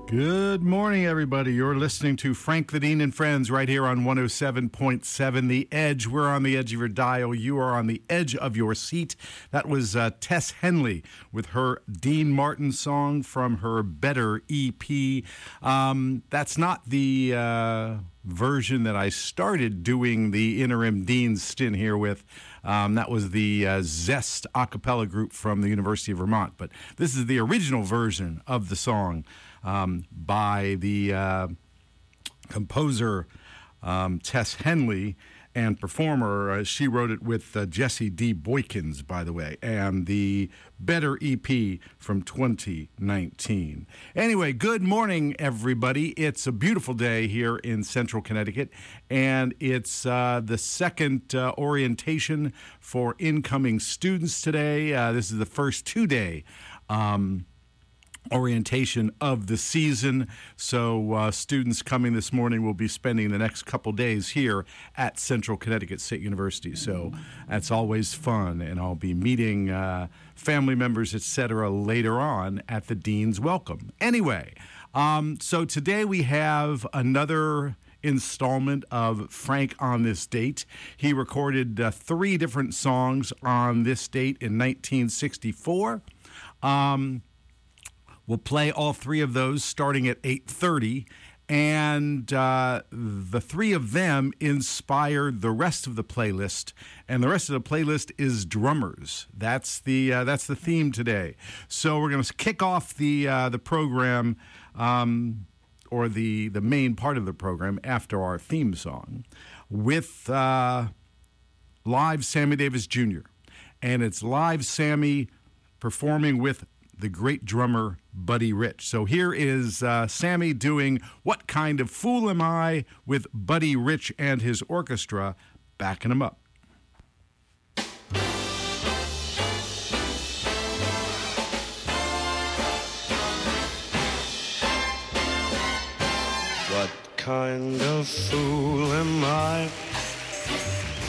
Good morning, everybody. You're listening to Frank the Dean and Friends right here on 107.7 The Edge. We're on the edge of your dial. You are on the edge of your seat. That was Tess Henley with her Dean Martin song from her Better EP. That's not the version that I started doing the interim Dean stint here with. That was the Zest a cappella group from the University of Vermont. But this is the original version of the song by the composer Tess Henley and performer. She wrote it with Jesse D. Boykins, by the way, and the Better EP from 2019. Anyway, good morning, everybody. It's a beautiful day here in Central Connecticut, and it's the second orientation for incoming students today. This is the first two-day orientation of the season. So students coming this morning will be spending the next couple days here at Central Connecticut State University. So that's always fun, and I'll be meeting family members, etc., later on at the Dean's Welcome. Anyway, so today we have another installment of Frank on this date. He recorded 3 different songs on this date in 1964. We'll play all 3 of those starting at 8:30, and the 3 of them inspired the rest of the playlist, and the rest of the playlist is drummers. That's the theme today. So we're going to kick off the program, or the main part of the program after our theme song, with live Sammy Davis Jr., and it's live Sammy performing with the great drummer Buddy Rich. So here is Sammy doing What Kind of Fool Am I with Buddy Rich and his orchestra backing him up. What kind of fool am I